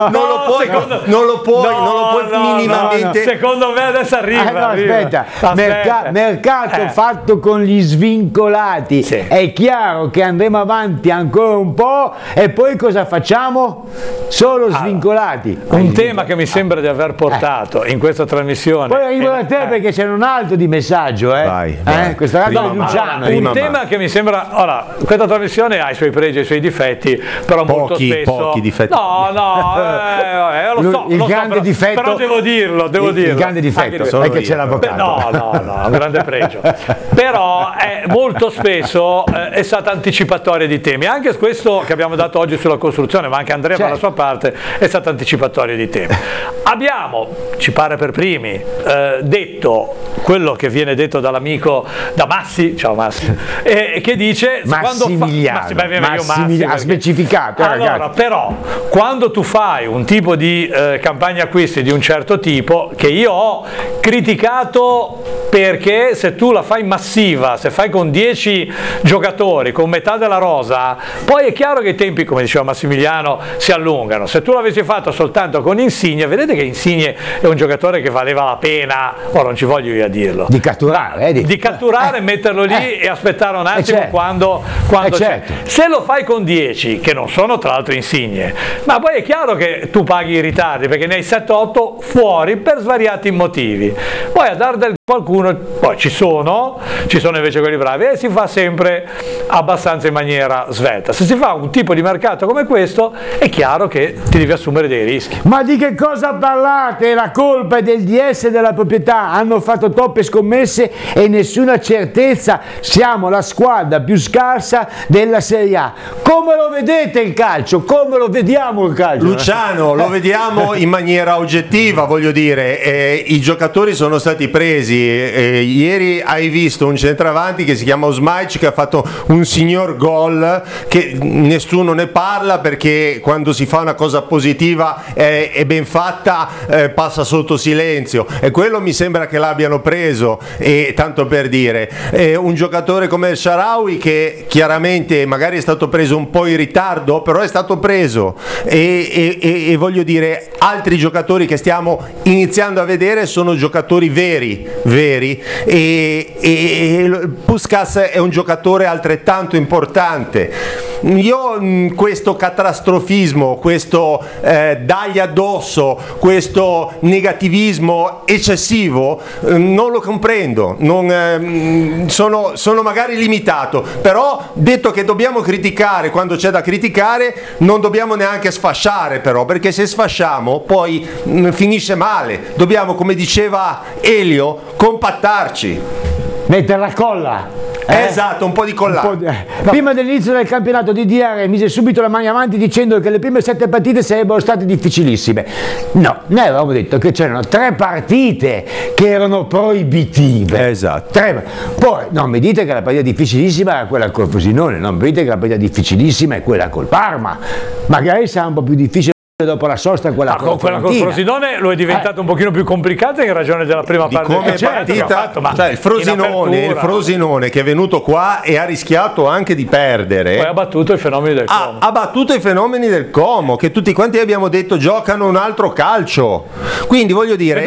non lo puoi minimamente. Secondo me adesso arriva. Aspetta. Mercato fatto con gli svincolati. Sì. È chiaro che andremo avanti ancora un po' e poi cosa facciamo? Solo svincolati. Un tema che mi sembra di aver portato in questa trasmissione. Poi arrivo da te perché c'è un altro di messaggio. Vai. Questa radio è Luciano. Un tema che mi sembra. Ora, questa trasmissione ha i suoi pregi e i suoi difetti, però molto spesso. Pochi difetti. Lo so. Il grande difetto. Però devo dirlo. Il grande difetto è che c'è l'avvocato. No, un grande pregio. Però molto spesso è stata anticipatoria di temi. Anche questo che abbiamo dato oggi sulla costruzione, ma anche Andrea dalla sua parte, è stata anticipatoria di temi. Abbiamo, ci pare per primi, detto quello che viene detto dall'amico da Massi, ciao Massi, che dice Massimiliano ha specificato. Allora, ragazzi. però, quando tu fai un tipo di campagna acquisti di un certo tipo, che io ho criticato, perché se tu la fai massiva, se fai con 10 giocatori, con metà della rosa, poi è chiaro che i tempi, come diceva Massimiliano, si allungano. Se tu l'avessi fatto soltanto con Insigne, vedete che Insigne è un giocatore che valeva la pena, non ci voglio io a dirlo, di catturare, di catturare, metterlo lì e aspettare un attimo, certo. quando certo. Se lo fai con 10, che non sono tra l'altro Insigne, ma poi è chiaro che tu paghi i ritardi, perché ne hai 7-8 fuori per svariati motivi. Poi a dar del qualcuno, poi ci sono invece quelli bravi, e si fa sempre abbastanza in maniera svelta. Se si fa un tipo di mercato come questo, è chiaro che ti devi assumere dei rischi. Ma di che cosa parlate? La colpa è del DS e della proprietà, hanno fatto troppe scommesse e nessuna certezza, siamo la squadra più scarsa della Serie A. Come lo vedete il calcio? Come lo vediamo il calcio? Luciano, lo vediamo in maniera oggettiva, voglio dire, i giocatori sono stati presi. Ieri hai visto un centravanti che si chiama Osmaic, che ha fatto un signor gol, che nessuno ne parla perché quando si fa una cosa positiva è ben fatta, passa sotto silenzio, e quello mi sembra che l'abbiano preso. E tanto per dire, un giocatore come El Shaarawy, che chiaramente magari è stato preso un po' in ritardo, però è stato preso, e voglio dire, altri giocatori che stiamo iniziando a vedere sono giocatori veri, e Puskás è un giocatore altrettanto importante. Io questo catastrofismo, questo dagli addosso, questo negativismo eccessivo non lo comprendo, sono magari limitato, però detto che dobbiamo criticare quando c'è da criticare, non dobbiamo neanche sfasciare, però, perché se sfasciamo poi finisce male. Dobbiamo, come diceva Elio, compattarci, mettere la colla. Esatto, un po' di collare. Prima dell'inizio del campionato DDR mise subito la mano avanti dicendo che le prime 7 partite sarebbero state difficilissime. No, noi avevamo detto che c'erano 3 partite che erano proibitive. Esatto. Poi non mi dite che la partita difficilissima era quella col Frosinone, non mi dite che la partita difficilissima è quella col Parma. Magari sarà un po' più difficile dopo la sosta, quella col Frosinone lo è diventato un pochino più complicato in ragione della prima parte come partita, cioè il Frosinone che è venuto qua e ha rischiato anche di perdere, poi ha battuto i fenomeni del Como, ha battuto i fenomeni del Como, che tutti quanti abbiamo detto giocano un altro calcio. Quindi voglio dire,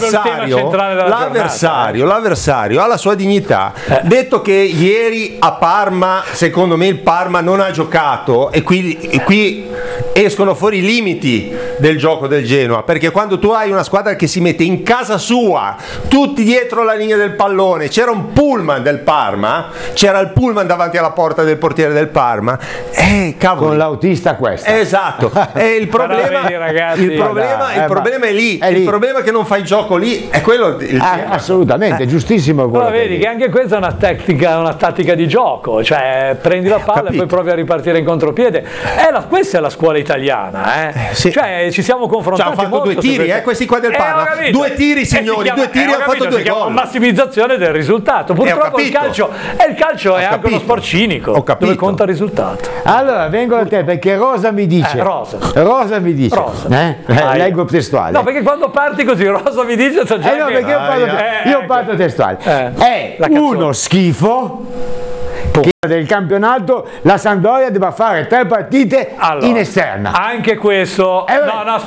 l'avversario ha la sua dignità. Detto che ieri a Parma, secondo me il Parma non ha giocato, e qui escono fuori i limiti del gioco del Genoa, perché quando tu hai una squadra che si mette in casa sua tutti dietro la linea del pallone, c'era un pullman del Parma, c'era il pullman davanti alla porta del portiere del Parma, cavolo, con l'autista questo, esatto. Il problema è lì, il problema è che non fai il gioco lì, è quello assolutamente giustissimo. Però vedi che anche questa è una tattica di gioco, cioè prendi la palla e poi provi a ripartire in contropiede. Questa è la scuola italiana, Sì. Cioè ci siamo confrontati, hanno fatto 2 tiri, questi qua del Parma, 2 tiri signori, 2 tiri, hanno fatto 2 gol, massimizzazione del risultato. Purtroppo il calcio è anche uno sport cinico, dove conta il risultato. Allora vengo da te, perché Rosa mi dice leggo testuale, no, perché quando parti così Rosa mi dice io parto testuale, è uno schifo che del campionato la Sampdoria debba fare 3 partite Allora, in esterna. Anche questo, vabbè. no,